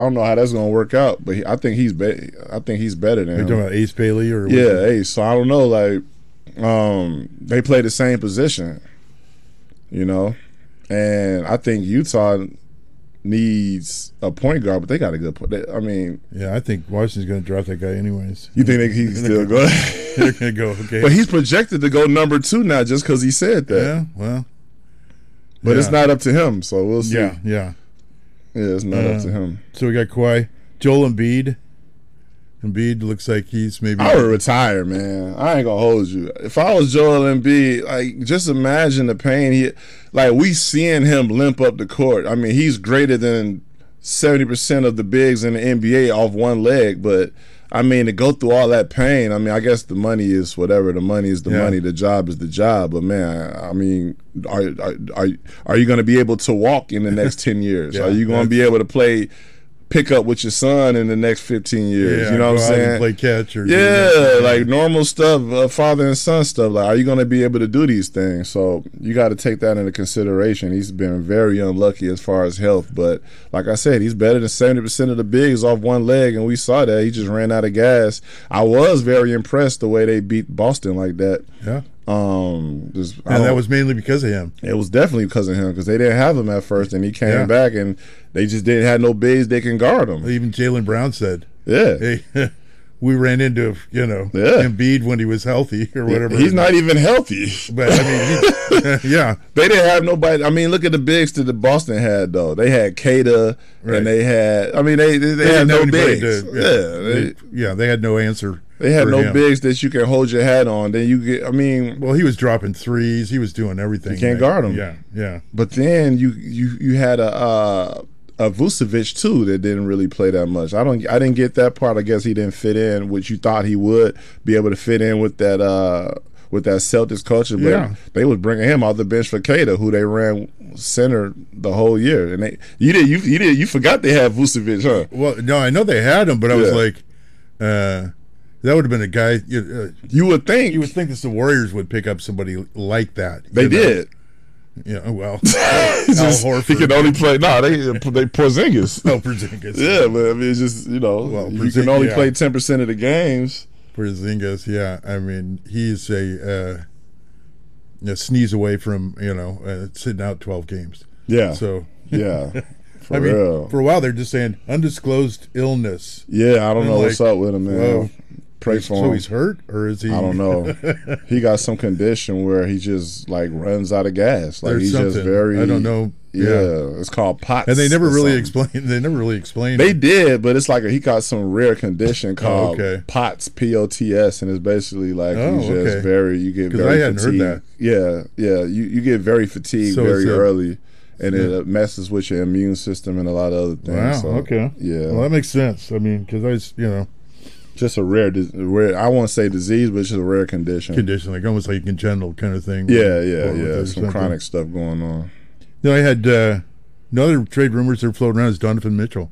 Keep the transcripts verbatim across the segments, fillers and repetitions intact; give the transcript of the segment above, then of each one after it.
I don't know how that's gonna work out, but he, I think he's be, I think he's better than Are you him. talking about Ace Bailey or yeah, Ace. So I don't know. Like, um, they play the same position, you know, and I think Utah needs a point guard, but they got a good point. I mean, yeah, I think Washington's going to draft that guy anyways. You think they, he's still good? They're going to go, okay. But he's projected to go number two now just because he said that. Yeah, well. But yeah. it's not up to him, so we'll see. Yeah, yeah. Yeah, it's not uh, up to him. So we got Kawhi. Joel Embiid. Embiid looks like he's maybe. I would retire, man. I ain't gonna hold you. If I was Joel Embiid, like, just imagine the pain he. Like, we seeing him limp up the court. I mean, he's greater than seventy percent of the bigs in the N B A off one leg, but I mean, to go through all that pain. I mean, I guess the money is whatever. The money is the yeah. money. The job is the job. But man, I mean, are are are, are you going to be able to walk in the next ten years? yeah, are you going to be able to play? Pick up with your son in the next fifteen years. Yeah, you know what I'm saying? Play catch or yeah, like normal stuff, uh, father and son stuff. Like, are you going to be able to do these things? So you got to take that into consideration. He's been very unlucky as far as health, but like I said, he's better than seventy percent of the bigs off one leg, and we saw that. He just ran out of gas. I was very impressed the way they beat Boston like that. Yeah. Um, just, and that was mainly because of him. It was definitely because of him, because they didn't have him at first, and he came yeah. back, and they just didn't have no bigs they can guard him. Even Jaylen Brown said, "Yeah, hey, we ran into you know yeah. Embiid when he was healthy or whatever." He's not even healthy. But I mean, he, yeah, they didn't have nobody. I mean, look at the bigs that the Boston had though. They had Keita, right. and they had. I mean, they they, they, they had no bigs. To, yeah, yeah, they, they, yeah, they had no answer. They had no him. bigs that you can hold your hat on. Then you get. I mean, well, he was dropping threes. He was doing everything. You can't man. guard him. Yeah, yeah. But then you you you had a. Uh, a Vucevic too that didn't really play that much. I don't. I didn't get that part. I guess he didn't fit in, which you thought he would be able to fit in with that uh, with that Celtics culture. But yeah. they was bringing him off the bench for Keita, who they ran center the whole year. And they you did you you did you forgot they had Vucevic, huh? Well, no, I know they had him, but I yeah. was like, uh, that would have been a guy. Uh, you would think you would think that the Warriors would pick up somebody like that. They did. Know? Yeah, well, just, Al Horford. He can only play. No, nah, they they Porzingis. Oh, Porzingis. Yeah, but I mean, it's just you know, well, you can only yeah. play ten percent of the games. Porzingis, yeah. I mean, he's a, uh, a sneeze away from you know uh, sitting out twelve games. Yeah. So yeah, for I mean, real. For a while they're just saying undisclosed illness. Yeah, I don't know like, what's up with him, man. Well, Pray for so him. he's hurt, or is he? I don't know. He got some condition where he just like runs out of gas. Like There's he's something. just very. I don't know. Yeah, yeah. it's called POTS. And they never really something. explained. They never really explained. They it. did, but it's like a, he got some rare condition called oh, okay. POTS, P O T S, and it's basically like oh, he's just okay. very. You get very I hadn't fatigued. heard that. Yeah, yeah. You you get very fatigued so very a, early. And yeah. it messes with your immune system and a lot of other things. Wow. So, okay. Yeah. Well, that makes sense. I mean, because I, you know, just a rare, rare. I won't say disease, but it's just a rare condition. Condition, like almost like congenital kind of thing. Yeah, yeah, or, yeah. Some Some chronic stuff going on. Then I had uh, another trade rumors that are floating around is Donovan Mitchell.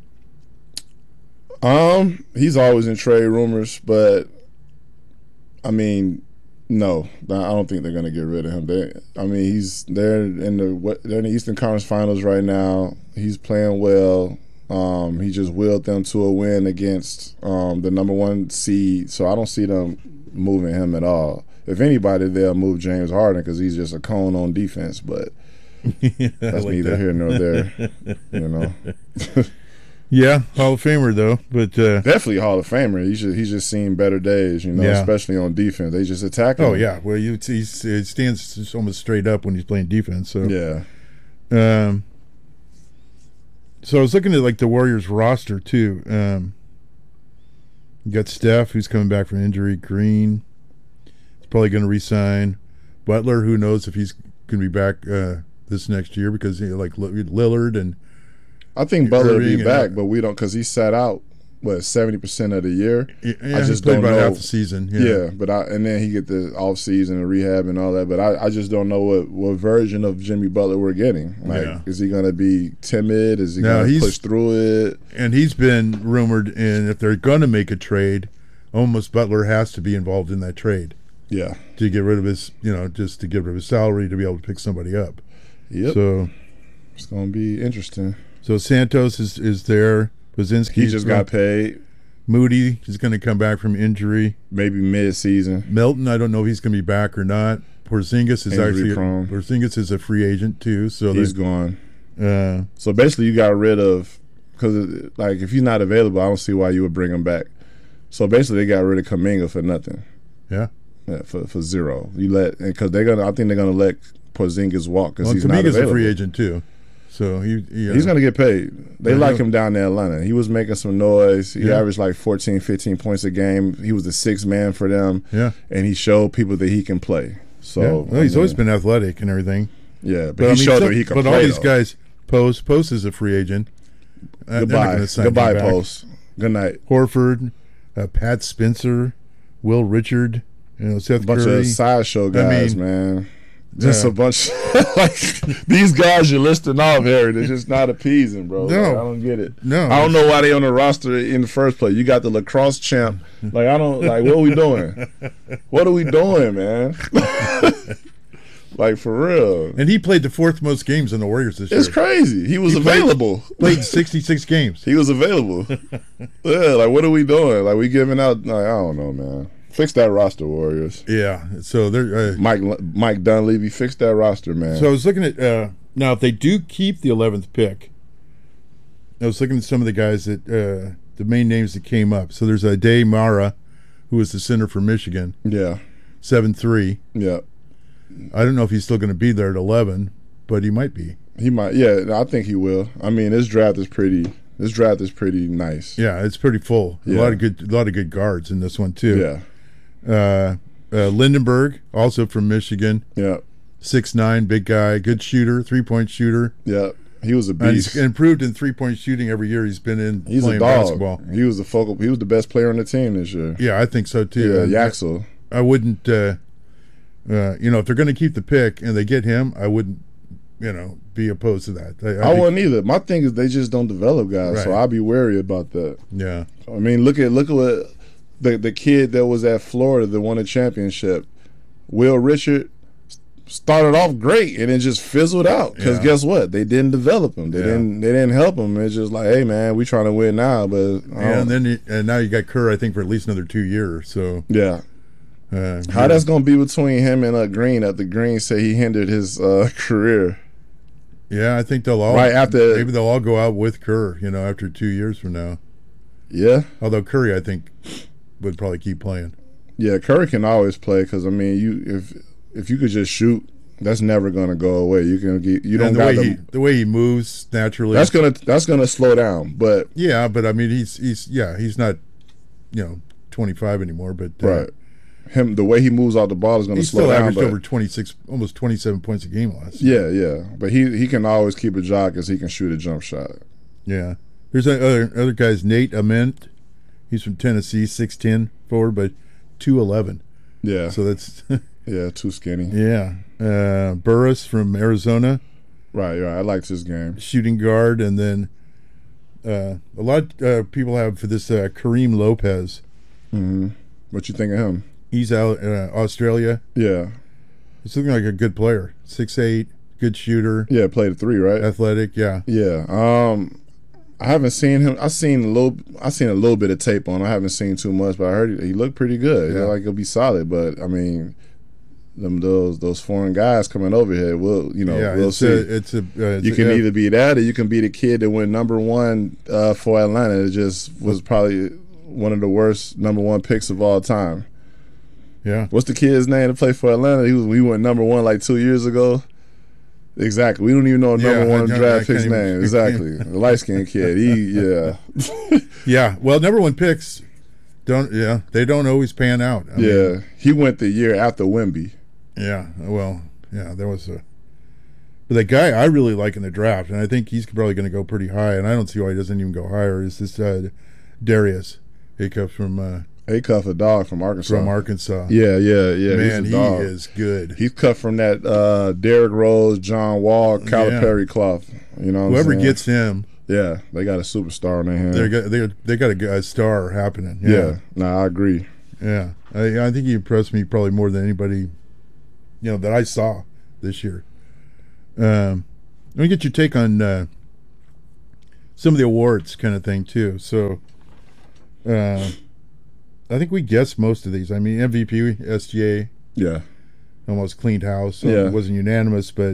Um, he's always in trade rumors, but I mean, no, I don't think they're gonna get rid of him. They, I mean, he's they're in the they're in the Eastern Conference Finals right now. He's playing well. Um, he just willed them to a win against um, the number one seed, so I don't see them moving him at all. If anybody, they'll move James Harden because he's just a cone on defense. But yeah, that's like neither that. here nor there. You know. Yeah, Hall of Famer though, but uh, definitely Hall of Famer. He's just he's just seen better days, you know, yeah. especially on defense. They just attack him. Oh yeah, well you he stands almost straight up when he's playing defense. So yeah. Um. So I was looking at like the Warriors roster too. Um, you got Steph, who's coming back from injury. Green, he's probably going to re-sign. Butler, who knows if he's going to be back uh, this next year because you know, like Lillard and. I think Butler will be Irving back, and, but we don't because he sat out what seventy percent of the year. Yeah, I just he played don't about know half the season. Yeah. yeah, but I and then he get the off season and rehab and all that. But I, I just don't know what, what version of Jimmy Butler we're getting. Like, yeah. is he going to be timid? Is he No, going to push through it? And he's been rumored, and if they're going to make a trade, almost Butler has to be involved in that trade. Yeah, to get rid of his, you know, just to get rid of his salary to be able to pick somebody up. Yep. So it's going to be interesting. So Santos is, is there. Pozinski. He just got paid. Moody is going to come back from injury. Maybe mid-season. Melton, I don't know if he's going to be back or not. Porzingis is Injury actually prone. Porzingis is a free agent too, so He's gone. Uh, so basically, you got rid of because like if he's not available, I don't see why you would bring him back. So basically, they got rid of Kuminga for nothing. Yeah, yeah for for zero. You let because they're gonna. I think they're gonna let Porzingis walk because well, he's Kuminga's not available. a free agent too, so he, he uh, he's gonna get paid. They Yeah, like he'll- him down in Atlanta. He was making some noise. He Yeah. averaged like fourteen, fifteen points a game. He was the sixth man for them, yeah. and he showed people that he can play. So yeah. Well, I he's always mean, been athletic and everything. yeah, but, But he I mean, showed so- that he could but play. all these though. guys, Post, Post is a free agent. Uh, they're not Goodbye, gonna sign him goodbye, back. Post. Good night. Horford, uh, Pat Spencer, Will Richard, you know, Seth A bunch Curry. of sideshow guys, mean, man. Just yeah. a bunch. Like these guys you're listing off, Harry. They're just not appeasing, bro. No. Like, I don't get it. No, I don't know why they on the roster in the first place. You got the lacrosse champ. Like I don't like. What are we doing? What are we doing, man? Like for real. And he played the fourth most games in the Warriors this It's year. crazy. He was He played- available. Played sixty-six games. He was available. Yeah. Like what are we doing? Like we giving out? Like, I don't know, man. Fix that roster, Warriors. Yeah, so they're. Uh, Mike Mike Dunleavy, fix that roster, man. so I was looking at uh, now if they do keep the eleventh pick. I was looking at some of the guys that uh, the main names that came up. So there's a Day Mara, who was the center for Michigan, yeah, seven three. yeah. I don't know if he's still going to be there at eleven, but he might be. He might. Yeah, I think he will. I mean, this draft is pretty. This draft is pretty nice. Yeah, it's pretty full. A Yeah. lot of good, a lot of good guards in this one too. Yeah, Uh, uh, Lindenberg, also from Michigan, yeah, six nine, big guy, good shooter, three point shooter. yeah. He was a And he's beast. improved in three point shooting every year he's been in He's playing a dog. basketball. He was the focal. He was the best player on the team this year. Yeah, I think so too. Yeah, And Yaxel. I wouldn't, uh, uh, you know, if they're going to keep the pick and they get him, I wouldn't, you know, be opposed to that. I, I think- wouldn't either. My thing is they just don't develop guys, so Right. I'd be wary about that. Yeah, I mean, look at look at what the the kid that was at Florida that won the championship, Will Richard, started off great and it just fizzled out because Yeah. guess what? They didn't develop him. They Yeah. didn't. They didn't help him. It's just like, hey man, we trying to win now, but I don't- and then you, and now you got Kerr, I think, for at least another two years. So yeah. uh, How that's gonna be between him and uh, Green? After Green say he hindered his uh, career yeah, I think they'll all right after. maybe they'll all go out with Kerr. You know, after two years from now. Yeah, Although Curry, I think, would probably keep playing. yeah. Curry can always play because I mean, you if if you could just shoot, that's never gonna go away. You can get you don't and the got way the, he the way he moves naturally. That's gonna that's gonna slow down, but yeah, but I mean, he's he's yeah, he's not, you know, twenty-five anymore. But uh, right, him the way he moves out the ball is gonna he slow still down. averaged But over twenty-six, almost twenty-seven points a game last year. yeah, yeah, but he he can always keep a jog because he can shoot a jump shot. Yeah. There's a, other other guys. Nate Ament, he's from Tennessee, six ten forward, but two eleven. Yeah, So that's yeah, too skinny. yeah. Uh, Burris from Arizona, Right, right. I liked his game. shooting guard, and then uh, a lot of uh, people have for this uh, Kareem Lopez. hmm What you think of him? He's out uh, Australia. Yeah, He's looking like a good player. six eight, good shooter, yeah. Played a three, right? athletic. Yeah, Yeah. Um, I haven't seen him. I seen a little. I seen a little bit of tape on him. I haven't seen too much, but I heard he, he looked pretty good. Yeah. Yeah, like he'll be solid. But I mean, them those those foreign guys coming over here, we'll you know yeah. we'll it's, see. a, it's a. Uh, it's You a- can uh, either be that, or you can be the kid that went number one uh, for Atlanta. It just was probably one of the worst number one picks of all time. yeah. What's the kid's name to play for Atlanta? He was we went number one like two years ago. Exactly. We don't even know a number Yeah, I one don't- I draft can't pick's even- name. Exactly. The light skinned kid. He yeah. Yeah, well, number one picks don't. Yeah, they don't always pan out. I mean, yeah. He went the year after Wemby. yeah. Well, yeah, there was a. But the guy I really like in the draft, and I think he's probably going to go pretty high, and I don't see why he doesn't even go higher. Is this uh, Darius Acuff from uh, He cut a dog from Arkansas. from Arkansas? Yeah, yeah, yeah. Man, He's he a dog. is good. He's cut from that uh, Derrick Rose, John Wall, Calipari cloth. You know, what Whoever I'm saying? gets him, yeah, they got a superstar on their hand. they got they they got a, g- a star happening. yeah, Yeah, no, I agree. yeah. I, I think he impressed me probably more than anybody, you know, that I saw this year. Um, let me get your take on uh, some of the awards kind of thing too. So uh, I think we guessed most of these. I mean, M V P, S G A, Yeah. almost cleaned house. So Yeah. it wasn't unanimous, but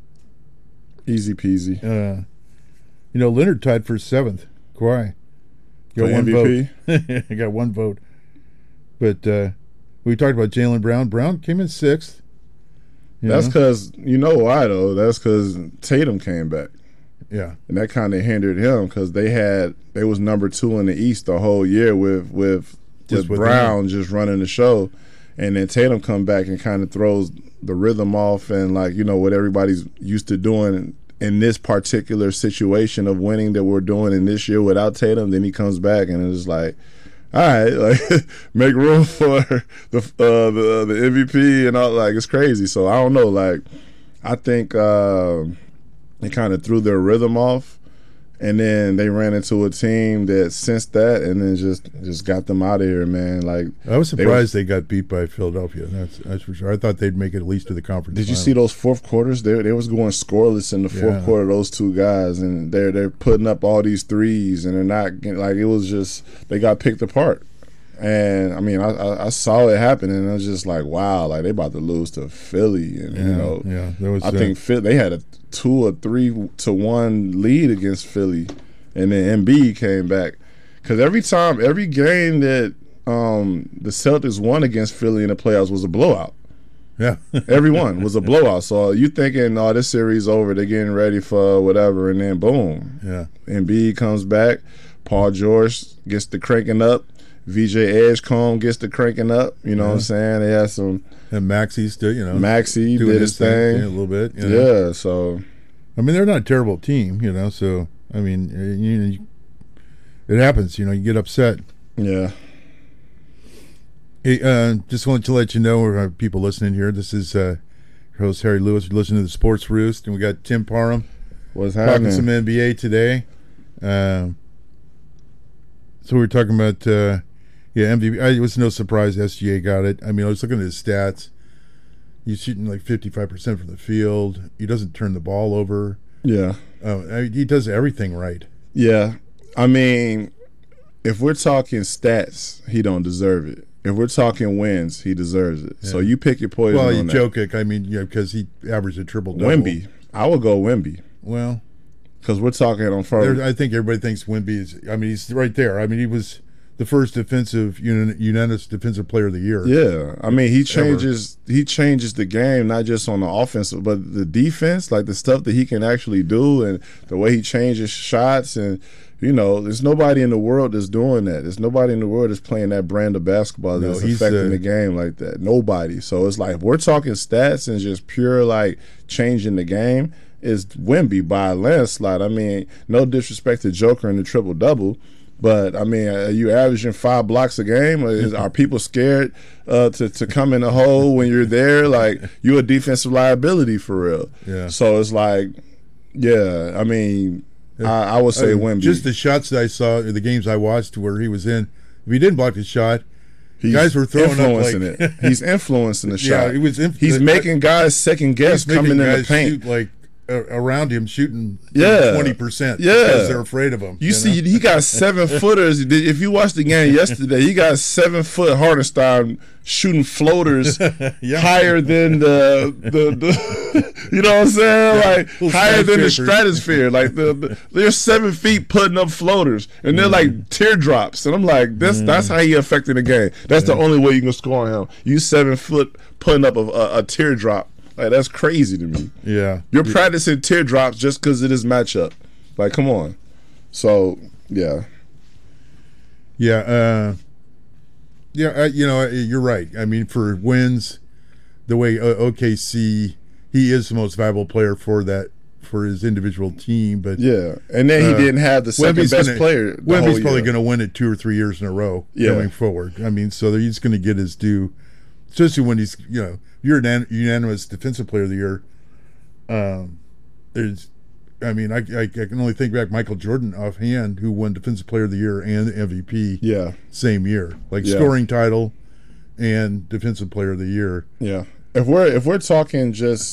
Easy peasy. uh, you know, Leonard tied for seventh. Kawhi got For one M V P? vote. He got one vote. But uh, we talked about Jaylen Brown. Brown came in sixth. You That's know? because, you know why, though? That's because Tatum came back. Yeah. And that kind of hindered him because they had they was number two in the East the whole year with with, Just with with Brown just running the show, and then Tatum come back and kind of throws the rhythm off and like you know what everybody's used to doing in, in this particular situation of winning that we're doing in this year without Tatum. Then he comes back and it's like, all right, like make room for the uh, the the M V P and all. Like it's crazy. So I don't know. Like I think. Uh, They kind of threw their rhythm off, and then they ran into a team that sensed that, and then just just got them out of here, man. Like I was they surprised they, got beat by Philadelphia. That's that's for sure. I thought they'd make it at least to the conference. Did you final. see those fourth quarters? They they was going scoreless in the fourth Yeah. quarter. Those two guys, and they're they're putting up all these threes, and they're not getting, like it was just they got picked apart. And I mean, I, I I saw it happen, and I was just like, wow, like they about to lose to Philly, and Yeah, you know, yeah. There was. I uh, think Phil, they had a two or three to one lead against Philly, and then Embiid came back. Because every time, every game that um, the Celtics won against Philly in the playoffs was a blowout. Yeah. Every one was a blowout. So you thinking, oh, this series over, they're getting ready for whatever, and then boom, Yeah. Embiid comes back, Paul George gets the cranking up, V J Edgecombe gets the cranking up. You know Yeah. what I'm saying? They had some And Maxey still, you know, Maxey doing did his thing. yeah, a little bit. You know? Yeah, so I mean, they're not a terrible team, you know. So I mean, uh, you, you, it happens. You know, you get upset. yeah. Hey, uh, just wanted to let you know, we have people listening here. This is uh, your host Harry Lewis. We're listening to the Sports Roost, and we got Tim Parham What's talking happening? some N B A today. Um, so we were talking about uh, yeah, M V P. I, it was no surprise S G A got it. I mean, I was looking at his stats. He's shooting like fifty-five percent from the field. He doesn't turn the ball over. Yeah. Uh, I mean, he does everything right. Yeah. I mean, if we're talking stats, he don't deserve it. If we're talking wins, he deserves it. So Yeah. you pick your poison Well, on you that. Jokic, I mean, yeah, because he averaged a triple double. Wemby. I would go Wemby Well, because we're talking on there, first. I think everybody thinks Wemby is. I mean, he's right there. I mean, he was the first defensive uni- unanimous defensive player of the year. Yeah, I mean he changes he changes the game not just on the offense but the defense, like the stuff that he can actually do and the way he changes shots, and you know there's nobody in the world that's doing that. There's nobody in the world that's playing that brand of basketball No, that's he's, affecting uh, the game like that. Nobody. So it's like if we're talking stats and just pure like changing the game, is Wemby by a landslide. I mean, no disrespect to Joker and the triple double. But, I mean, are you averaging five blocks a game? Or is, are people scared uh, to, to come in the hole when you're there? Like, you're a defensive liability for real. Yeah. So it's like, yeah, I mean, I, I would say Uh, Wemby. Just the shots that I saw, the games I watched where he was in, if he didn't block the shot, He's guys were throwing up influencing like- it. He's influencing the yeah, shot. he was. Inf- He's uh, making guys second guess he's making coming in the guys paint. shoot like uh, around him, shooting Yeah. twenty percent. Yeah. because they're afraid of him. You see, know? he got seven footers. If you watched the game yesterday, he got seven foot Hardenstein shooting floaters Yeah. higher than the, the the you know what I'm saying, like Little higher than the skyscrapers. stratosphere. Like the, the they're seven feet putting up floaters, and they're like teardrops. And I'm like, that's that's how he affected the game. That's the only way you can score him. You seven foot putting up a, a, a teardrop. Like that's crazy to me. Yeah, You're practicing teardrops just because of this matchup. Like, come on. So, yeah. yeah, uh, yeah. Uh, you know, you're right. I mean, for wins, the way uh, O K C, he is the most valuable player for that for his individual team. But Yeah. And then he Uh, didn't have the second Wemby's best gonna, player. The Wemby's whole probably year. going to win it two or three years in a row Yeah. going forward. I mean, so he's going to get his due, especially when he's, you know, you're an unanimous defensive player of the year. Um, there's, I mean, I, I, I can only think back Michael Jordan offhand, who won defensive player of the year and M V P Yeah. same year, like Yeah. scoring title and defensive player of the year. Yeah. If we're if we're talking just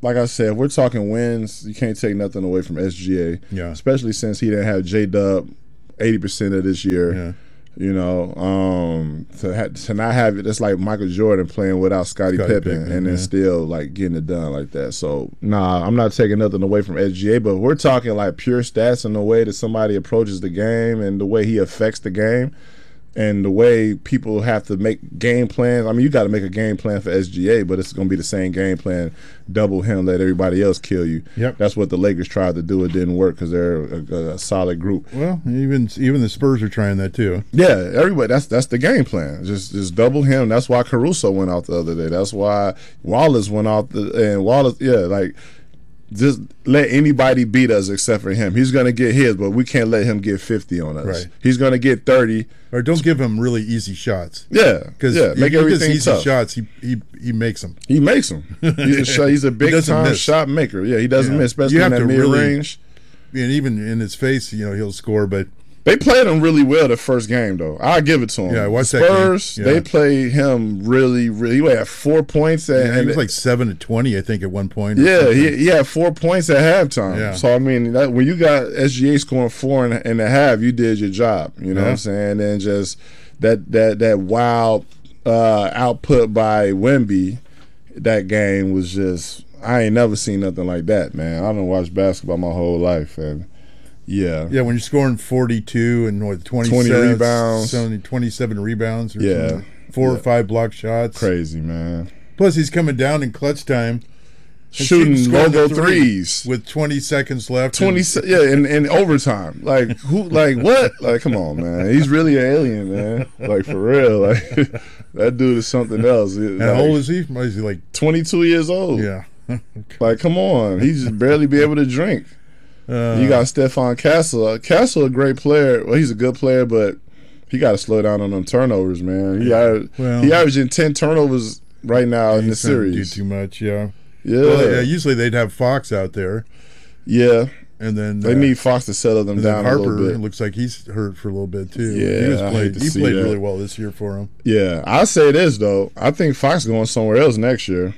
like I said, if we're talking wins, you can't take nothing away from S G A. Yeah. Especially since he didn't have J Dub eighty percent of this year. Yeah. You know, um, to ha- to not have it, it's like Michael Jordan playing without Scottie Scottie Pippen, Pippen, and then yeah. still like getting it done like that. So nah, I'm not taking nothing away from S G A, but we're talking like pure stats and the way that somebody approaches the game and the way he affects the game. And the way people have to make game plans. I mean, you got to make a game plan for S G A, but it's going to be the same game plan. Double him, let everybody else kill you. Yep. That's what the Lakers tried to do. It didn't work because they're a, a solid group. Well, even even the Spurs are trying that too. Yeah, everybody. That's that's the game plan. Just just double him. That's why Caruso went out the other day. That's why Wallace went out the and Wallace. Yeah, like. Just let anybody beat us except for him. He's going to get his, but we can't let him get fifty on us. Right. He's going to get thirty. Or don't give him really easy shots. Yeah, Because yeah, make everything easy tough. shots, he, he he makes them. He makes them. He's a, shot, he's a big doesn't time miss. shot maker. Yeah, he doesn't Yeah. miss, especially You in have that to mid really- range. And even in his face, you know, he'll score. But They played him really well the first game, though. I give it to him. Yeah, I watched the that game. Spurs, Yeah. they played him really, really. He had four points, and, yeah, he and was like seven to twenty, I think, at one point. or yeah, something. he, he had four points at halftime. Yeah. So I mean, that, when you got S G A scoring four and, and a half, you did your job. You know Yeah. what I'm saying? And just that that that wild uh, output by Wemby, that game was just. I ain't never seen nothing like that, man. I don't watch basketball my whole life, and yeah, Yeah, when you're scoring forty-two and what, twenty-seven, twenty rebounds. twenty-seven rebounds, or Yeah. something. four or Yeah. five block shots. crazy, man. Plus, he's coming down in clutch time, Shooting scoring the logo three threes. with twenty seconds left. Twenty, and- se- yeah, in, in overtime. Like who? Like what? Like come on, man. He's really an alien, man. Like for real. Like that dude is something else. And Like, how old is he? What is he like? twenty-two years old. Yeah. Like come on, he just barely be able to drink. Uh, You got Stephon Castle. Uh, Castle, a great player. Well, he's a good player, but he got to slow down on them turnovers, man. He aver- Well- he averaging ten turnovers right now in the he's trying to series. do too much. Yeah. Yeah, Well, yeah. Usually they'd have Fox out there, yeah. and then They uh, need Fox to settle them and then down a Harper little bit. looks like he's hurt for a little bit too. Yeah, he was I hate played. to He see played that. really well this year for him. Yeah, I say this though. I think Fox going somewhere else next year.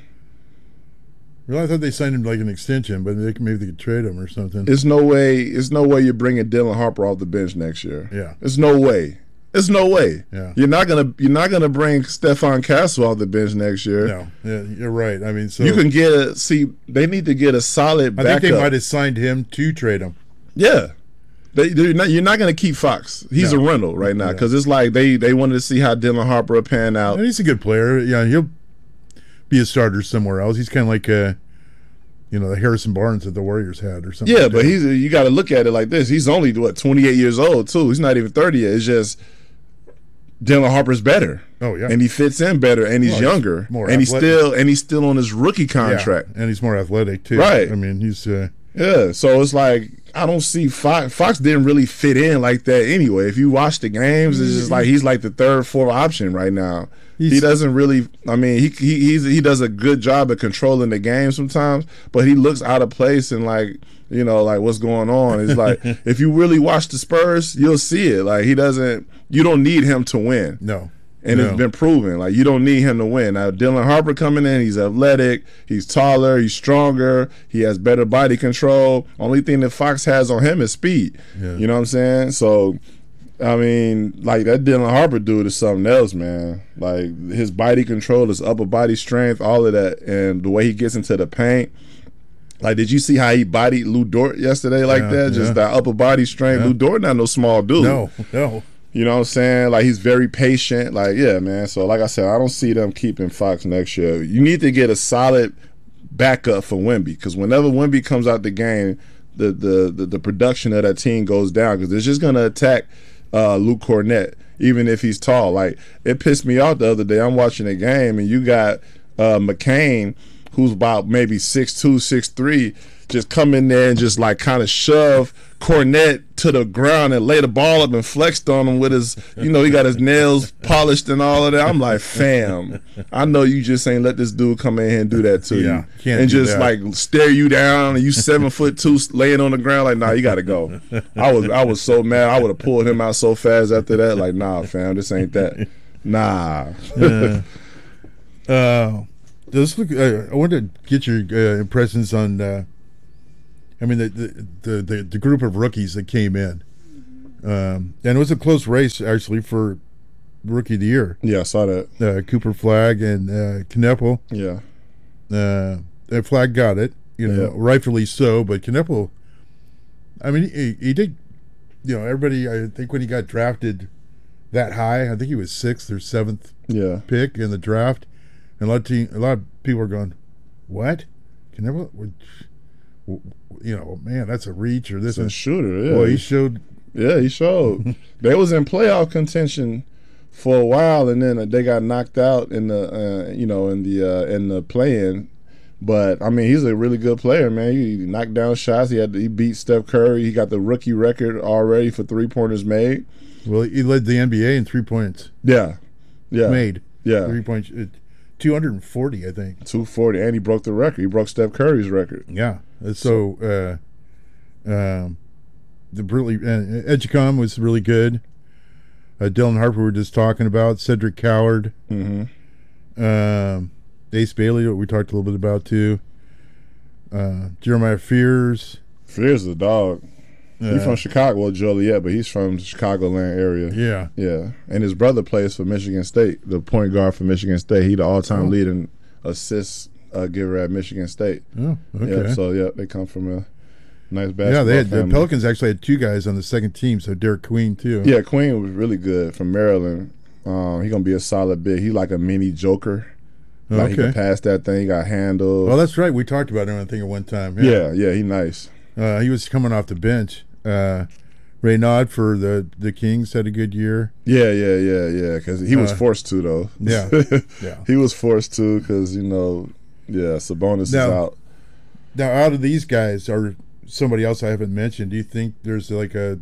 Well, I thought they signed him like an extension, but they, maybe they could trade him or something. There's no way. It's no way you're bringing Dylan Harper off the bench next year. Yeah. There's no way. There's no way. Yeah. You're not gonna. You're not gonna bring Stephon Castle off the bench next year. No, yeah, you're right. I mean, so You can get a. See, they need to get a solid I backup. think they might have signed him to trade him. Yeah. They, they're not, you're not going to keep Fox. He's No. a rental right now Yeah. because it's like they, they wanted to see how Dylan Harper would pan out. And he's a good player. Yeah, he'll be a starter somewhere else. He's kind of like, uh, you know, the Harrison Barnes that the Warriors had or something. Yeah, like but that. he's you got to look at it like this. He's only what twenty-eight years old too. He's not even thirty yet. It's just Dylan Harper's better. Oh yeah, And he fits in better, and he's Well, he's younger, more and he's athletic. still and he's still on his rookie contract. Yeah, and he's more athletic too. Right. I mean, he's uh, Yeah, so it's like I don't see Fox. Fox didn't really fit in like that anyway. If you watch the games, it's just like he's like the third, fourth option right now. He He's- doesn't really. I mean, he he he's, he does a good job of controlling the game sometimes, but he looks out of place and like you know like what's going on. It's like if you really watch the Spurs, you'll see it. Like he doesn't. You don't need him to win. no. And no. it's been proven. Like you don't need him to win. Now Dylan Harper coming in, he's athletic, he's taller, he's stronger, he has better body control. Only thing that Fox has on him is speed. Yeah. You know what I'm saying? So I mean, like that Dylan Harper dude is something else, man. Like his body control, his upper body strength, all of that, and the way he gets into the paint. Like, did you see how he bodied Lou Dort yesterday like Yeah, that? Just yeah. that upper body strength. Yeah. Lou Dort not no small dude. No, no. You know what I'm saying? Like he's very patient. Like yeah, man. So like I said, I don't see them keeping Fox next year. You need to get a solid backup for Wemby because whenever Wemby comes out the game, the the the, the production of that team goes down because it's just gonna attack uh, Luke Cornett even if he's tall. Like it pissed me off the other day. I'm watching a game and you got uh, McCain, who's about maybe six two, six three, just come in there and just like kind of shove Cornette to the ground and lay the ball up and flexed on him with his, you know, he got his nails polished and all of that. I'm like, fam, I know you just ain't let this dude come in here and do that to Yeah, you. can't and do just that. like stare you down and you seven foot two laying on the ground like, nah, you got to go. I was I was so mad. I would have pulled him out so fast after that. Like, nah, fam, this ain't that. Nah. Uh, Let's look. Uh, I want to get your uh, impressions on. Uh, I mean, the the, the the the group of rookies that came in, um, and it was a close race actually for rookie of the year. Yeah, I saw that. Uh, Cooper Flag and uh, Knepel. Yeah. Uh, that Flag got it, you know, Yeah. rightfully so. But Knepel, I mean, he, he did. You know, everybody. I think when he got drafted that high, I think he was sixth or seventh Yeah. pick in the draft, and a lot of team, a lot of people are going, "What? Knepel? Would- You know, man, that's a reach or this." It's a And, shooter, yeah. well, he showed. Yeah, he showed. They was in playoff contention for a while, and then they got knocked out in the, uh, you know, in the uh, in the play-in. But I mean, he's a really good player, man. He knocked down shots. He had he beat Steph Curry. He got the rookie record already for three pointers made. Well, he led the N B A in three points Yeah, yeah, made. yeah. Three points, uh, two hundred and forty, I think. two forty, and he broke the record. He broke Steph Curry's record. Yeah. So, uh, um, the really uh, Edgecombe was really good. Uh, Dylan Harper, we were just talking about. Cedric Coward, Mm-hmm. um, Ace Bailey, what we talked a little bit about too. Uh, Jeremiah Fears. Fears the dog. Uh, He's from Chicago, well, Joliet, but he's from the Chicagoland area. Yeah. Yeah, and his brother plays for Michigan State, the point guard for Michigan State. He the all-time Oh. leading assists uh, giver at Michigan State. Oh, okay. Yeah, so yeah, they come from a nice basketball Yeah, they had, the family. Pelicans actually had two guys on the second team, so Derek Queen too. Yeah, Queen was really good from Maryland. Um, he gonna be a solid big. He like a mini Joker. Like he Okay. can pass that thing. He got handled. Well, that's right. We talked about him, I think, at one time. Yeah. yeah, yeah, he nice. Uh, he was coming off the bench. Uh, Raynaud for the, the Kings had a good year. Yeah, yeah, yeah, yeah. Because he was Uh, forced to though. Yeah. Yeah. He was forced to because you know, yeah, Sabonis Now- is out. Now, out of these guys, or somebody else I haven't mentioned, do you think there's like a,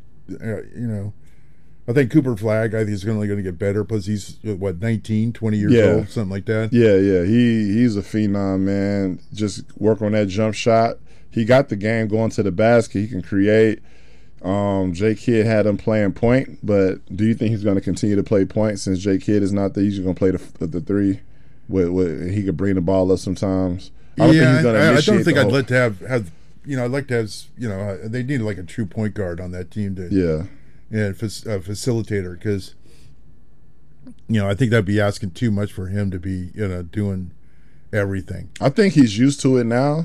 uh, you know, I think Cooper Flag, I think he's only going to get better. Plus, he's, uh, what, nineteen, twenty years Yeah. old, something like that? Yeah, yeah. He he's a phenom, man. Just work on that jump shot. He got the game going to the basket. He can create. Um, J Kidd had him playing point, but do you think he's going to continue to play point since J Kidd is not there? He's just going to play the the three. With, with he could bring the ball up sometimes. I don't yeah, think he's going to I, I don't initiate think the I'd whole- like to have, have, you know, I'd like to have, you know, uh, they need like a true point guard on that team to, Yeah, and fac- a facilitator, because, you know, I think that'd be asking too much for him to be, you know, doing everything. I think he's used to it now.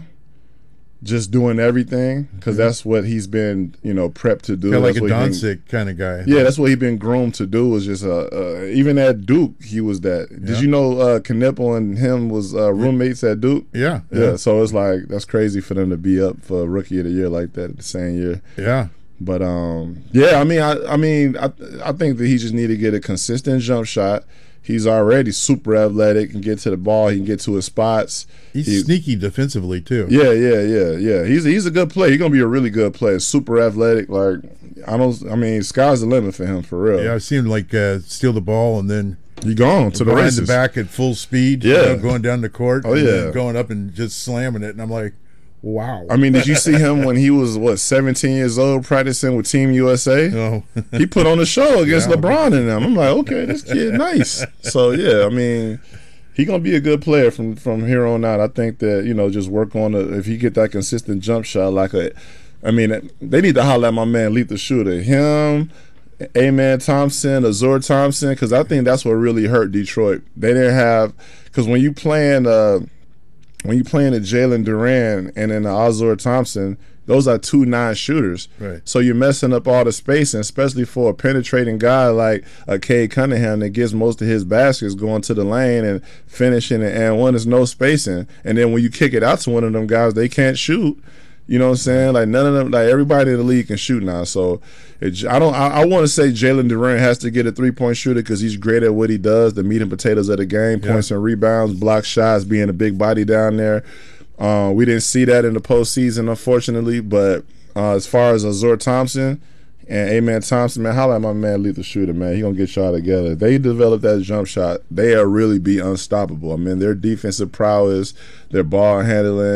Just doing everything because that's what he's been, you know, prepped to do. Kind of like That's a what he been- Doncic kind of guy. Yeah, that's what he's been groomed to do. Was just uh, uh even at Duke, he was that. Yeah. Did you know uh Knepel and him was uh, roommates at Duke? Yeah. Yeah, so it's like that's crazy for them to be up for rookie of the year like that the same year. Yeah. But um, yeah, I mean, I, I mean, I, I think that he just need to get a consistent jump shot. He's already super athletic, can get to the ball, he can get to his spots. He's He- sneaky defensively too. Yeah, yeah, yeah, yeah. He's he's a good player. He's gonna be a really good player. Super athletic. Like I don't. I mean, sky's the limit for him for real. Yeah, I've seen him like uh, steal the ball and then You gone to the behind races. the back at full speed. Yeah. you know, going down the court. Oh, and yeah. then going up and just slamming it, and I'm like, wow. I mean, did you see him when he was what seventeen years old practicing with Team U S A? no. He put on a show against Yeah. LeBron and them. I'm like, okay, this kid nice. So yeah, I mean, he gonna be a good player from from here on out. I think that you know just work on the if he get that consistent jump shot like a. I mean, they need to holler at my man Lethal Shooter. Him, Amen Thompson, Azor Thompson, because I think that's what really hurt Detroit. They didn't have because when you playing uh, when you playing a Jalen Duran and then a Azor Thompson, those are two non-shooters. Right. So you're messing up all the spacing, especially for a penetrating guy like a Cade Cunningham that gets most of his baskets going to the lane and finishing it. And one is no spacing. And then when you kick it out to one of them guys, they can't shoot. You know what I'm saying? Like none of them, like everybody in the league can shoot now. So it, I don't. I, I want to say Jalen Duran has to get a three point shooter because he's great at what he does, the meat and potatoes of the game, Yeah. points and rebounds, block shots, being a big body down there. Uh, we didn't see that in the postseason, unfortunately. But uh, as far as Azor Thompson and Amen Thompson, man, holla at my man Lethal Shooter, man. He gonna get y'all together. If they develop that jump shot, they'll really be unstoppable. I mean, their defensive prowess, their ball handling,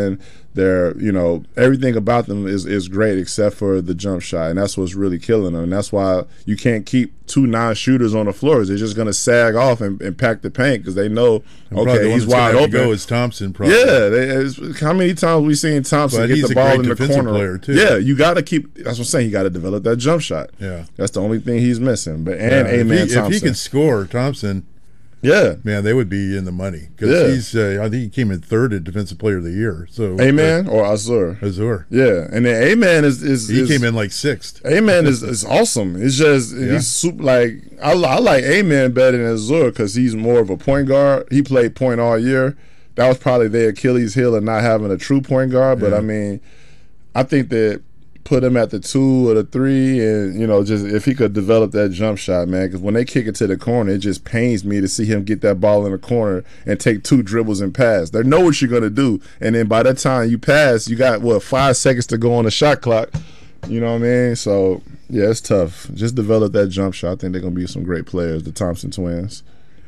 They're, you know, everything about them is, is great except for the jump shot, and that's what's really killing them. And that's why you can't keep two non-shooters on the floor. They're just going to sag off and, and pack the paint because they know, okay, he's wide open. Go is Thompson, probably. Yeah, they, how many times we seen Thompson but get the ball in the corner? Player too. Yeah, you got to keep. That's what I'm saying. You got to develop that jump shot. Yeah, that's the only thing he's missing. But and yeah, Amen if he, Thompson, if he can score, Thompson. Yeah, man, they would be in the money because yeah. he's. Uh, I think he came in third at Defensive Player of the Year. So Amen or Azur, Azur, yeah, and then Amen is is he is, came in like sixth. Amen is, is awesome. It's just yeah. he's super. Like I, I like Amen better than Azur because he's more of a point guard. He played point all year. That was probably their Achilles heel of not having a true point guard. But yeah. I mean, I think that. Put him at the two or the three, and you know, just if he could develop that jump shot, man. Because when they kick it to the corner, it just pains me to see him get that ball in the corner and take two dribbles and pass. They know what you're gonna do, and then by that time you pass, you got what five seconds to go on the shot clock. You know what I mean? So yeah, it's tough. Just develop that jump shot. I think they're gonna be some great players, the Thompson twins.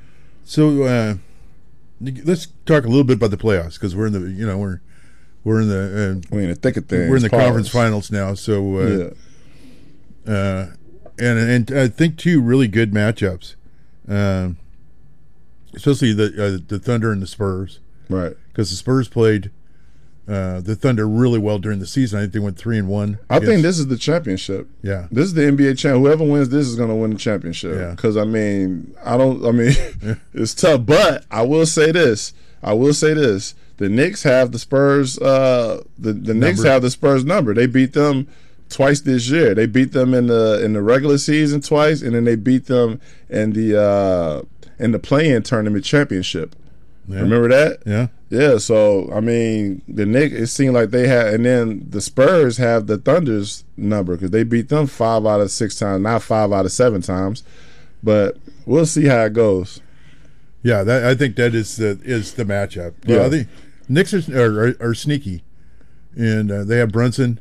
So uh, let's talk a little bit about the playoffs because we're in the, you know, we're. We're in the uh, we're in the thick of things. We're in the Pause. conference finals now, so uh, yeah. uh, and and I think two really good matchups, um, especially the uh, the Thunder and the Spurs, right? Because the Spurs played uh, the Thunder really well during the season. I think they went three and one. I against, think this is the championship. Yeah, this is the N B A champ. Whoever wins this is going to win the championship. Yeah, because I mean, I don't. I mean, it's tough, but I will say this. I will say this. The Knicks have the Spurs. Uh, the the Knicks number. have the Spurs number. They beat them twice this year. They beat them in the in the regular season twice, and then they beat them in the uh, in the play-in tournament championship. Yeah. Remember that? Yeah, yeah. So I mean, the Knicks. It seemed like they had, and then the Spurs have the Thunder's number because they beat them five out of six times, not five out of seven times. But we'll see how it goes. Yeah, that, I think that is the is the matchup. Yeah, well, the Knicks are, are, are sneaky, and uh, they have Brunson.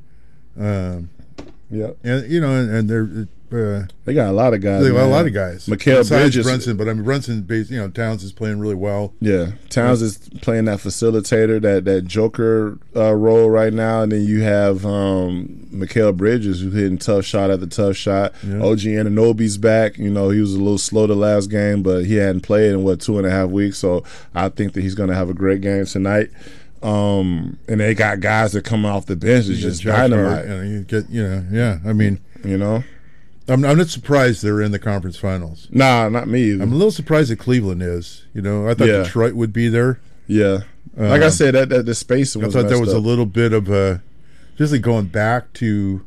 Um, yeah, and you know, and, and they're uh, they got a lot of guys. They got man. a lot of guys. Mikal Bridges, Brunson, but I mean Brunson, based, you know, Towns is playing really well. Yeah, Towns yeah. is playing that facilitator, that that Joker uh, role right now, and then you have um, Mikal Bridges who's hitting tough shot after tough shot. Yeah. O G Anunoby's back. You know, he was a little slow the last game, but he hadn't played in what two and a half weeks, so I think that he's going to have a great game tonight. Um, and they got guys that come off the bench that's just dynamite. Hart, you know, you get, you know, yeah. I mean, you know, I'm, I'm not surprised they're in the conference finals. Nah, not me either. I'm a little surprised that Cleveland is. You know, I thought yeah. Detroit would be there. Yeah, like um, I said, that, that the space was. I thought there was up. a little bit of a, just like going back to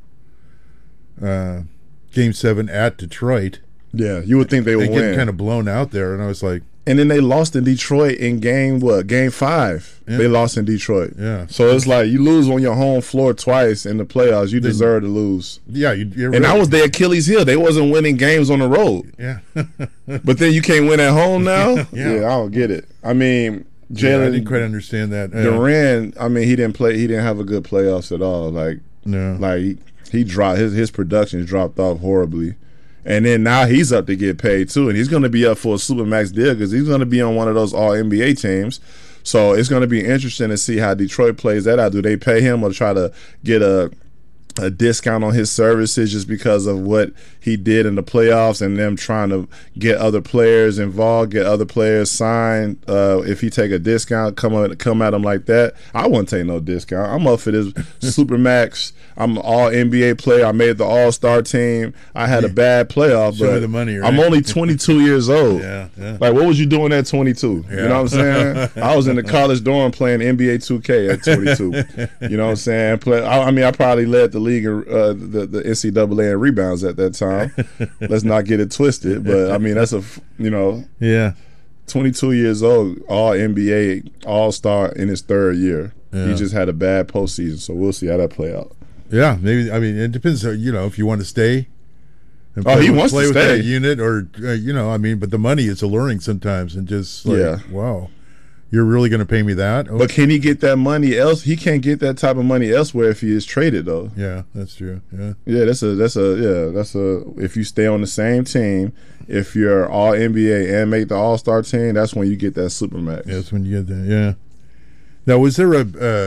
uh, Game Seven at Detroit. Yeah, you would think they would they win. Getting kind of blown out there, and I was like. And then they lost in Detroit in game what? Game five. Yeah. They lost in Detroit. Yeah. So it's like you lose on your home floor twice in the playoffs. You then, deserve to lose. Yeah. You, you're and right. that was their Achilles heel. They wasn't winning games on the road. Yeah. But then you can't win at home now? yeah. yeah. I don't get it. I mean, Jalen. Yeah, I didn't quite understand that. Yeah. Durant, I mean, he didn't play. He didn't have a good playoffs at all. Like, no. Like he, he dropped his his production dropped off horribly. And then now he's up to get paid too, and he's going to be up for a Supermax deal because he's going to be on one of those All N B A teams. So it's going to be interesting to see how Detroit plays that out. Do they pay him or try to get a a discount on his services just because of what he did in the playoffs and them trying to get other players involved, get other players signed? Uh, if he take a discount, come at, come at him like that, I wouldn't take no discount. I'm up for this Supermax. I'm an all N B A player. I made the All-Star team. I had a bad playoff, Show but the money, right? I'm only twenty-two years old. Yeah, yeah. Like, what was you doing at twenty-two? Yeah. You know what I'm saying? I was in the college dorm playing N B A two K at twenty-two. You know what I'm saying? Play, I, I mean, I probably led the league, in, uh, the, the N C double A in rebounds at that time. Let's not get it twisted. But, I mean, that's a, you know. Yeah. twenty-two years old, all N B A, All-Star in his third year. Yeah. He just had a bad postseason, so we'll see how that play out. Yeah, maybe. I mean, it depends. You know, if you want to stay. And oh, play he with, wants play to with stay. that unit, or uh, you know, I mean, but the money is alluring sometimes, and just like, yeah, wow, you're really going to pay me that? Okay. But can he get that money else? He can't get that type of money elsewhere if he is traded, though. Yeah, that's true. Yeah, yeah, that's a that's a yeah that's a. If you stay on the same team, if you're all N B A and make the All Star team, that's when you get that Supermax. Yeah, that's when you get that. Yeah. Now, was there a uh,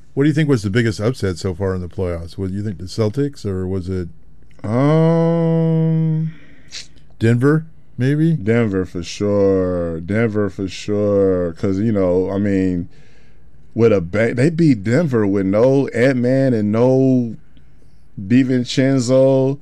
What do you think was the biggest upset so far in the playoffs? What do you think, the Celtics, or was it Um, Denver? Maybe Denver for sure. Denver for sure. Because, you know, I mean, with a ba- they beat Denver with no Ant-Man and no DiVincenzo.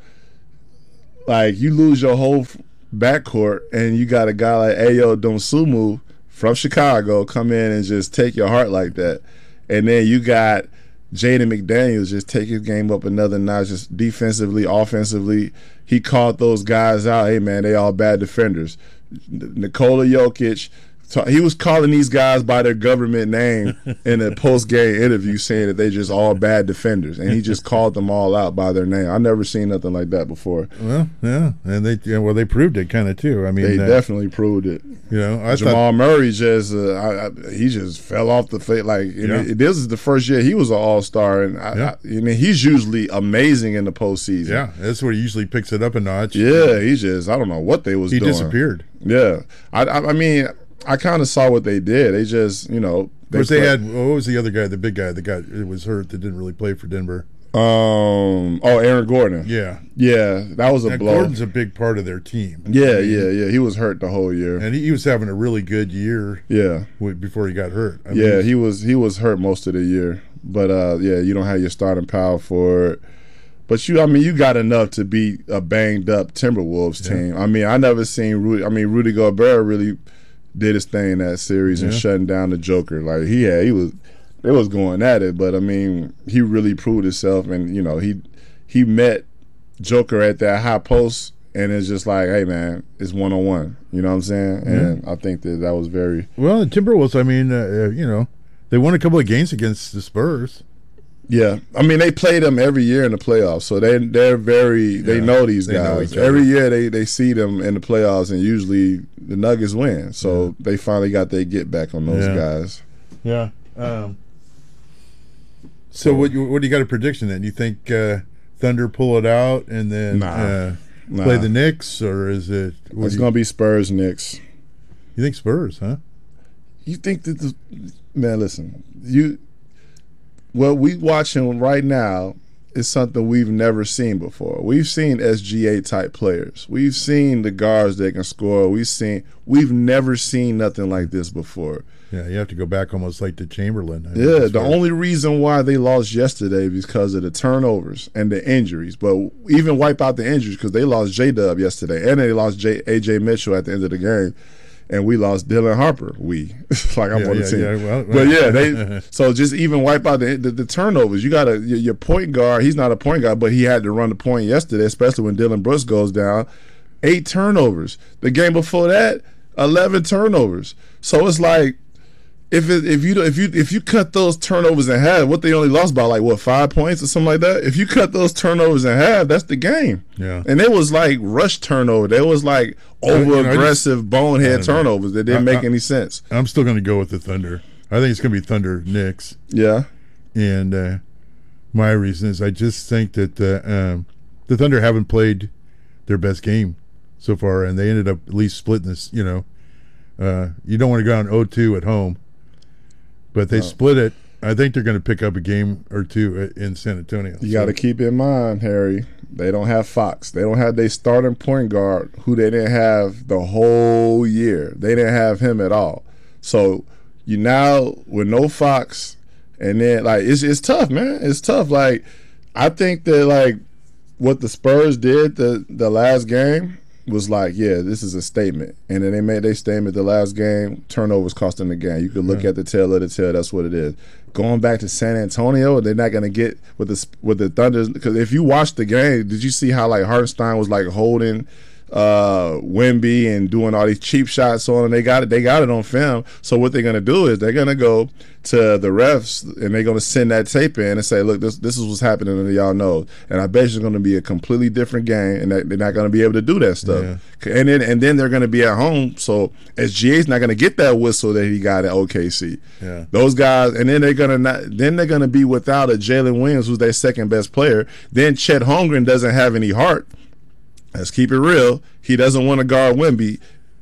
Like, you lose your whole backcourt, and you got a guy like Ayo Dosunmu from Chicago come in and just take your heart like that. And then you got Jaden McDaniels just take his game up another notch, just defensively, offensively. He called those guys out. Hey, man, they all bad defenders. Nikola Jokic, he was calling these guys by their government name in a post-game interview, saying that they just all bad defenders, and he just called them all out by their name. I never seen nothing like that before. Well, yeah, and they yeah, well they proved it kind of too. I mean, they uh, definitely proved it. You know, I Jamal thought, Murray just uh, I, I, he just fell off the face. Like Yeah. it, this is the first year he was an All Star, and I, Yeah. I, I mean he's usually amazing in the postseason. yeah, that's where he usually picks it up a notch. Yeah, he just I don't know what they was he doing. disappeared. Yeah, I, I, I mean, I kind of saw what they did. They just, you know, Of course, they play- had what was the other guy, the big guy that got it was hurt that didn't really play for Denver. um, oh, Aaron Gordon. Yeah, Yeah, that was a and blow. Gordon's a big part of their team. Yeah, I mean, yeah, yeah. He was hurt the whole year. and he, he was having a really good year Yeah, w- before he got hurt. I yeah. mean, He was he was hurt most of the year, but uh, yeah, you don't have your starting power for it. But you, I mean, you got enough to beat a banged up Timberwolves Yeah. team. I mean, I never seen Rudy. I mean, Rudy Gobert really did his thing in that series and Yeah. shutting down the Joker. Like he had, he was, it was going at it. But I mean, he really proved himself, and you know, he he met Joker at that high post, and it's just like, hey man, it's one on one. You know what I'm saying? And I think that that was very. well, the Timberwolves. I mean, uh, uh, you know, they won a couple of games against the Spurs. Yeah, I mean they play them every year in the playoffs, so they they're very they Yeah, know these they know guys. each other. Every year they, they see them in the playoffs, and usually the Nuggets win. So Yeah. they finally got their get back on those Yeah. guys. Yeah. Um, so what? You, what do you got a prediction then? You think uh, Thunder pull it out and then Nah. uh, Nah. play the Knicks, or is it? What It's do you, gonna be Spurs Knicks. you think Spurs? Huh? You think that the man? Listen, you what we watching right now is something we've never seen before. We've seen S G A type players. We've seen the guards that can score. We've seen. We've never seen nothing like this before. Yeah, you have to go back almost like to Chamberlain. I mean, Yeah, as the far- only reason why they lost yesterday is because of the turnovers and the injuries. But even wipe out the injuries because they lost J-Dub yesterday and they lost J- A J Mitchell at the end of the game. And we lost Dylan Harper. We. like I'm Yeah, on the yeah, team. yeah, well, but yeah, they so just even wipe out the the, the turnovers. You got to your, your point guard, he's not a point guard, but he had to run the point yesterday, especially when Dylan Brooks goes down. Eight turnovers. The game before that, eleven turnovers. So it's like If it, if you if you if you cut those turnovers in half, what they only lost by like what five points or something like that. If you cut those turnovers in half, that's the game. Yeah. And it was like rush turnover. There was like over you know, I aggressive I bonehead don't know. turnovers that didn't I- make I- any sense. I'm still going to go with the Thunder. I think it's going to be Thunder Knicks. Yeah. And uh, my reason is I just think that uh, um, the Thunder haven't played their best game so far, and they ended up at least splitting this. You know, uh, you don't want to go on oh two at home, but they No. split it. I think they're going to pick up a game or two in San Antonio. You So- got to keep in mind, Harry, they don't have Fox. They don't have their starting point guard who they didn't have the whole year. They didn't have him at all. So you now with no Fox, and then like it's it's tough, man. It's tough. Like I think that like what the Spurs did the the last game was like, yeah, this is a statement. And then they made their statement the last game, turnovers cost them the game. You could look Yeah. at the tail of the tail, that's what it is. Going back to San Antonio, they're not going to get with the with the Thunder, because if you watch the game, did you see how like Hartenstein was like holding uh Wemby and doing all these cheap shots on him? They got it they got it on film. So what they're going to do is they're going to go to the refs and they're going to send that tape in and say, look, this this is what's happening, and y'all know. And I bet it's going to be a completely different game, and that they're not going to be able to do that stuff. Yeah. And then and then they're going to be at home, so S G A's not going to get that whistle that he got at O K C. Yeah. Those guys, and then they're going to not then they're going to be without a Jalen Williams, who's their second best player. Then Chet Holmgren doesn't have any heart. Let's keep it real. He doesn't want to guard Wemby.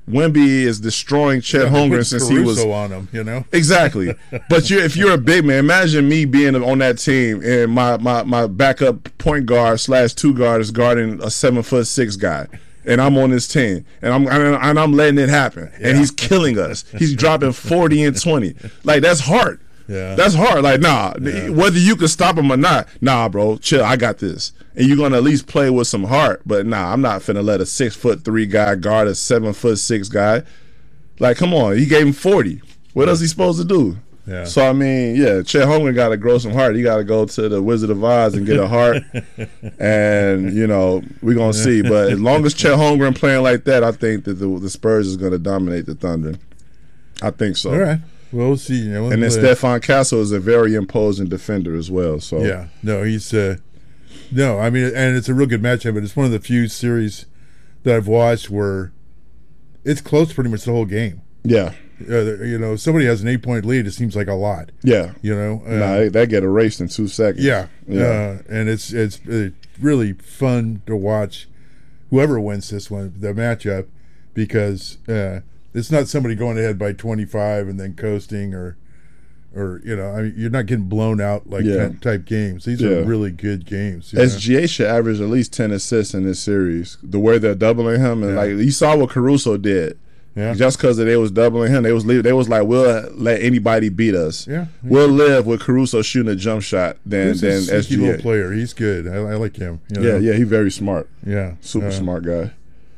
Wemby is destroying Chet Yeah, Holmgren put since he was Caruso on him, you know. exactly. But you, if you're a big man, imagine me being on that team and my my my backup point guard slash two guard is guarding a seven foot six guy. And I'm on this team, and I'm and I'm letting it happen, Yeah. and he's killing us. He's dropping forty and twenty. Like, that's hard. Yeah. That's hard. Like, nah, Yeah. whether you can stop him or not, nah, bro, chill. I got this, and you're gonna at least play with some heart. But nah, I'm not finna let a six foot three guy guard a seven foot six guy. Like, come on, he gave him forty. What else he supposed to do? Yeah. So I mean, yeah, Chet Holmgren got to grow some heart. He got to go to the Wizard of Oz and get a heart, and you know we're gonna see. But as long as Chet Holmgren playing like that, I think that the, the Spurs is gonna dominate the Thunder. I think so. All right. Well, we'll see. You know, And then uh, Stephon Castle is a very imposing defender as well. So Yeah. No, he's uh, no. I mean, and it's a real good matchup. But it's one of the few series that I've watched where it's close pretty much the whole game. yeah, Uh, you know, somebody has an eight point lead. It seems like a lot. yeah. You know. Uh, Nah, they, they get erased in two seconds. Yeah, yeah. Uh, and it's it's uh, really fun to watch whoever wins this one, the matchup, because uh, it's not somebody going ahead by twenty-five and then coasting or or you know, I mean, you're not getting blown out like Yeah. that type games. These Yeah. are really good games. you know? S G A should average at least ten assists in this series. The way they're doubling him, and Yeah. like you saw what Caruso did. Yeah. Just because they was doubling him, they was leave, they was like, we'll let anybody beat us. Yeah. We'll live with Caruso shooting a jump shot than He's than a sneaky S G A. little player. He's good. I, I like him. you Yeah, know? yeah, he's very smart, yeah. super Uh, smart guy.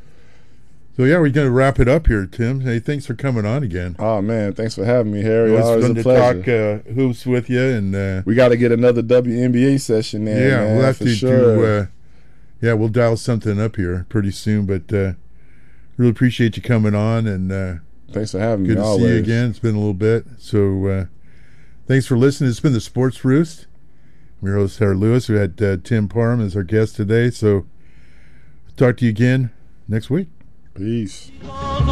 So yeah, we're gonna wrap it up here, Tim. Hey, thanks for coming on again. Oh man, thanks for having me, Harry. It was Always fun a to pleasure. talk uh, hoops with you, and uh, We got to get another W N B A session there. yeah, man, we'll have for to sure. do. Uh, yeah, we'll dial something up here pretty soon. But uh, really appreciate you coming on, and uh, Thanks for having good me. to always. see you again. It's been a little bit, so uh, thanks for listening. It's been the Sports Roost. I'm your host, Harry Lewis. We had uh, Tim Parham as our guest today. So talk to you again next week. Peace.